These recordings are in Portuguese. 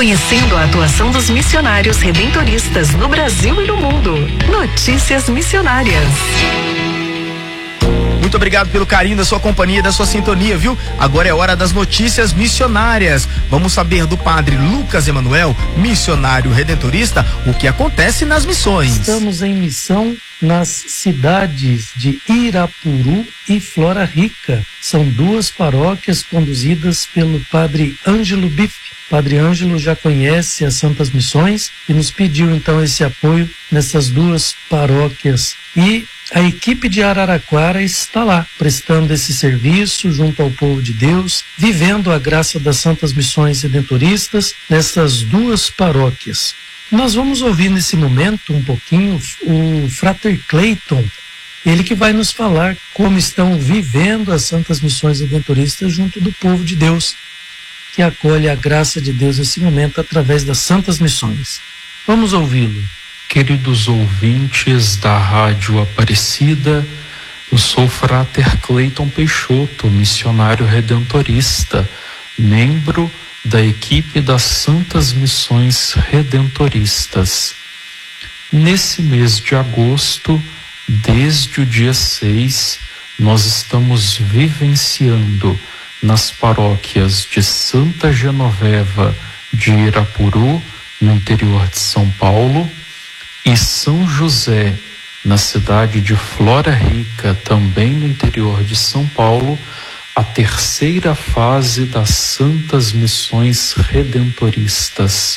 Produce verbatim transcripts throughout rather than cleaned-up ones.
conhecendo a atuação dos missionários redentoristas no Brasil e no mundo. Notícias Missionárias. Muito obrigado pelo carinho da sua companhia e da sua sintonia, viu? Agora é hora das notícias missionárias. Vamos saber do padre Lucas Emanuel, missionário redentorista, o que acontece nas missões. Estamos em missão nas cidades de Irapuru e Flora Rica. São duas paróquias conduzidas pelo padre Ângelo Bife. Padre Ângelo já conhece as Santas Missões e nos pediu então esse apoio nessas duas paróquias. E a equipe de Araraquara está lá, prestando esse serviço junto ao povo de Deus, vivendo a graça das Santas Missões Redentoristas nessas duas paróquias. Nós vamos ouvir nesse momento um pouquinho o Frater Cleiton, ele que vai nos falar como estão vivendo as Santas Missões Redentoristas junto do povo de Deus, que acolhe a graça de Deus nesse momento através das Santas Missões. Vamos ouvi-lo. Queridos ouvintes da Rádio Aparecida, eu sou o Frater Cleiton Peixoto, missionário redentorista, membro da equipe das Santas Missões Redentoristas. Nesse mês de agosto, desde o dia seis, nós estamos vivenciando nas paróquias de Santa Genoveva de Irapuru, no interior de São Paulo, e São José, na cidade de Flora Rica, também no interior de São Paulo, a terceira fase das Santas Missões Redentoristas.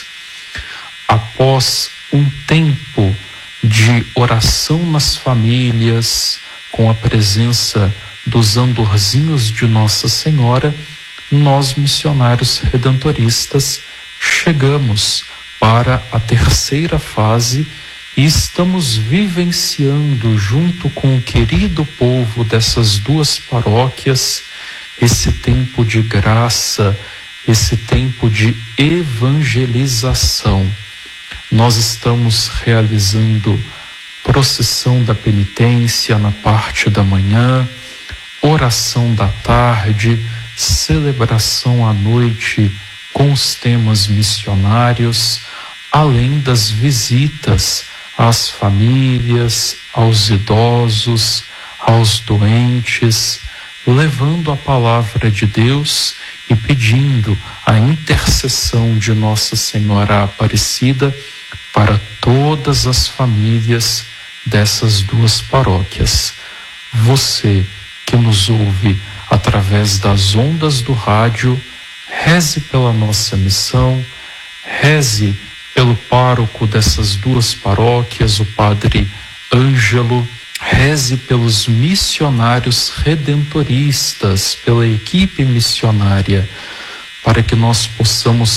Após um tempo de oração nas famílias, com a presença dos andorzinhos de Nossa Senhora, nós, missionários redentoristas, chegamos para a terceira fase e estamos vivenciando, junto com o querido povo dessas duas paróquias, esse tempo de graça, esse tempo de evangelização. Nós estamos realizando procissão da penitência na parte da manhã, oração da tarde, celebração à noite com os temas missionários, além das visitas às famílias, aos idosos, aos doentes, levando a palavra de Deus e pedindo a intercessão de Nossa Senhora Aparecida para todas as famílias dessas duas paróquias. Você que nos ouve através das ondas do rádio, reze pela nossa missão, reze pelo pároco dessas duas paróquias, o padre Ângelo, reze pelos missionários redentoristas, pela equipe missionária, para que nós possamos